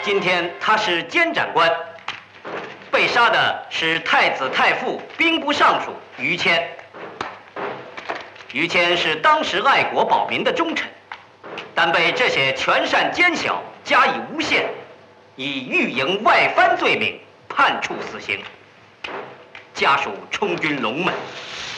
今天他是监斩官，被杀的是太子太傅兵部尚书于谦。于谦是当时爱国保民的忠臣，但被这些权善奸小加以诬陷，以御营外藩罪名判处死刑，家属充军龙门。